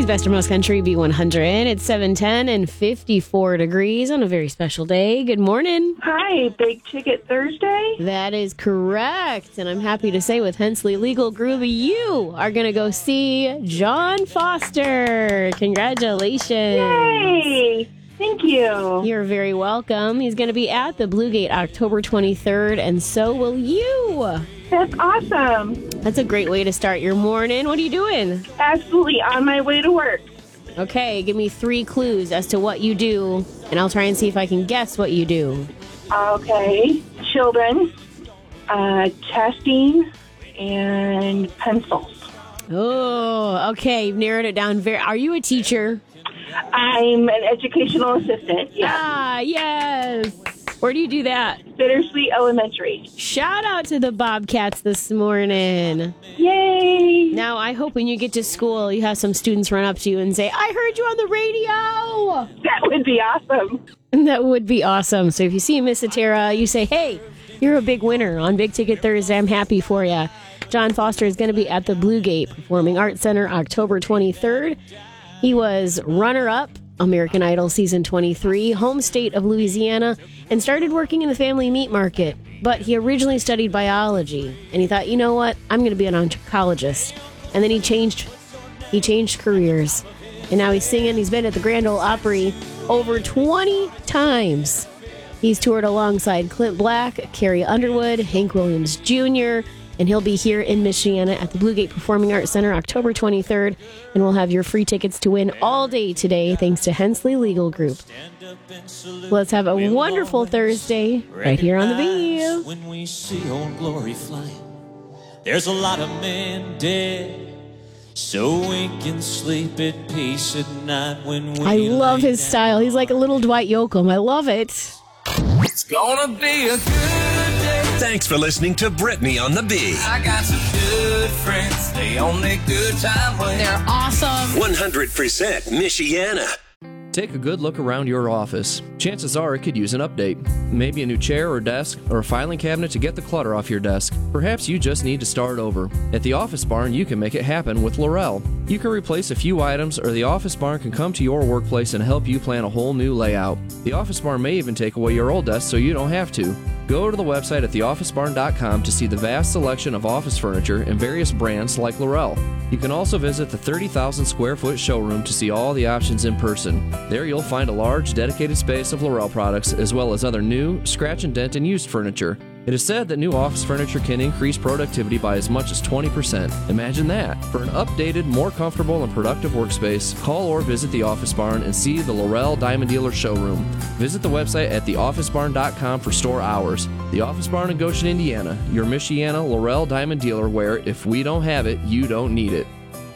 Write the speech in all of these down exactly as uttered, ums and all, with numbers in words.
Today's Best of Most Country B one hundred. It's seven ten and fifty-four degrees on a very special day. Good morning. Hi, Big Ticket Thursday. That is correct. And I'm happy to say with Hensley Legal Group, you are going to go see John Foster. Congratulations. Yay. Thank you. You're very welcome. He's going to be at the Blue Gate October twenty-third, and so will you. That's awesome. That's a great way to start your morning. What are you doing? Absolutely on my way to work. Okay, give me three clues as to what you do, and I'll try and see if I can guess what you do. Okay. Children, uh, testing, and pencils. Oh, okay. You've narrowed it down. Very. Are you a teacher? I'm an educational assistant, yeah. Ah, yes. Where do you do that? Bittersweet Elementary. Shout out to the Bobcats this morning. Yay! Now, I hope when you get to school, you have some students run up to you and say, I heard you on the radio. That would be awesome. That would be awesome. So if you see Miss Atera, you say, hey, you're a big winner on Big Ticket Thursday. I'm happy for you. John Foster is going to be at the Blue Gate Performing Arts Center October twenty-third. He was runner-up American Idol Season twenty-three, home state of Louisiana, and started working in the family meat market. But he originally studied biology, and he thought, you know what, I'm going to be an oncologist. And then he changed, he changed careers, and now he's singing. He's been at the Grand Ole Opry over twenty times. He's toured alongside Clint Black, Carrie Underwood, Hank Williams Junior, and he'll be here in Michiana at the Blue Gate Performing Arts Center October twenty-third. And we'll have your free tickets to win all day today thanks to Hensley Legal Group. Let's have a wonderful Thursday right here on the B. When we see old glory flying, there's a lot of men dead, so we can sleep at peace at night when we I love lay his down. style. He's like a little Dwight Yoakam. I love it. It's gonna be a good day. Thanks for listening to Brittany on the B. I got some good friends. They only good time when They're awesome. one hundred percent Michiana. Take a good look around your office. Chances are it could use an update. Maybe a new chair or desk, or a filing cabinet to get the clutter off your desk. Perhaps you just need to start over. At the Office Barn, you can make it happen with Laurel. You can replace a few items, or the Office Barn can come to your workplace and help you plan a whole new layout. The Office Barn may even take away your old desk so you don't have to. Go to the website at the office barn dot com to see the vast selection of office furniture and various brands like Laurel. You can also visit the thirty thousand square foot showroom to see all the options in person. There you'll find a large dedicated space of Laurel products as well as other new, scratch and dent and used furniture. It is said that new office furniture can increase productivity by as much as twenty percent. Imagine that. For an updated, more comfortable and productive workspace, call or visit the Office Barn and see the Laurel Diamond Dealer showroom. Visit the website at the office barn dot com for store hours. The Office Barn in Goshen, Indiana, your Michiana Laurel Diamond Dealer where if we don't have it, you don't need it.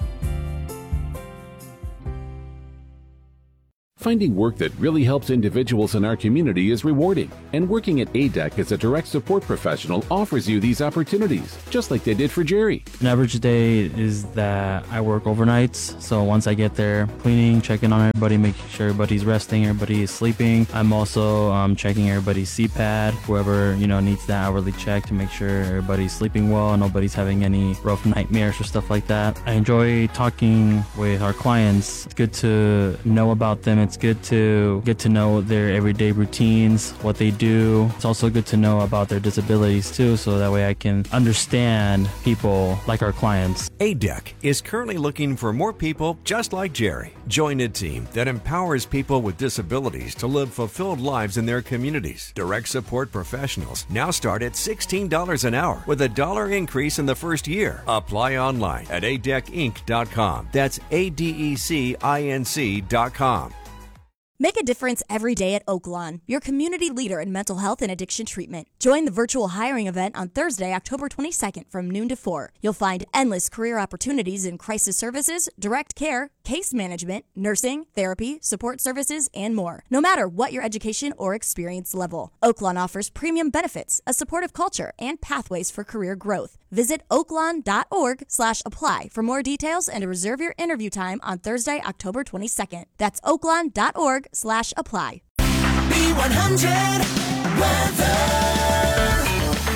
Finding work that really helps individuals in our community is rewarding, and working at A D E C as a direct support professional offers you these opportunities, just like they did for Jerry. An average day is that I work overnights, so once I get there, cleaning, checking on everybody, making sure everybody's resting, everybody is sleeping. I'm also um, checking everybody's C PAD, whoever you know needs that hourly check to make sure everybody's sleeping well and nobody's having any rough nightmares or stuff like that. I enjoy talking with our clients. It's good to know about them. It's good to get to know their everyday routines, what they do. It's also good to know about their disabilities too, so that way I can understand people like our clients. A D E C is currently looking for more people just like Jerry. Join a team that empowers people with disabilities to live fulfilled lives in their communities. Direct support professionals now start at sixteen dollars an hour with a dollar increase in the first year. Apply online at A D E C inc dot com. That's A D E C I N C dot com. Make a difference every day at Oaklawn, your community leader in mental health and addiction treatment. Join the virtual hiring event on Thursday, October twenty-second from noon to four. You'll find endless career opportunities in crisis services, direct care, case management, nursing, therapy, support services, and more. No matter what your education or experience level, Oaklawn offers premium benefits, a supportive culture, and pathways for career growth. Visit oaklawn dot org slash apply for more details and to reserve your interview time on Thursday, October twenty-second. That's oaklawn dot org slash apply. B one hundred weather.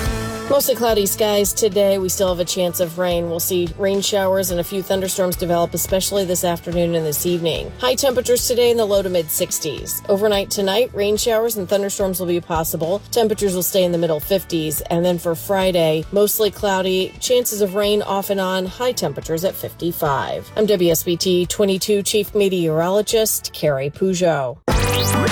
Mostly cloudy skies today. We still have a chance of rain. We'll see rain showers and a few thunderstorms develop, especially this afternoon and this evening. High temperatures today in the low to mid sixties. Overnight tonight, rain showers and thunderstorms will be possible. Temperatures will stay in the middle fifties. And then for Friday, mostly cloudy, chances of rain off and on, high temperatures at fifty-five. I'm W S B T twenty-two Chief Meteorologist Carrie Peugeot.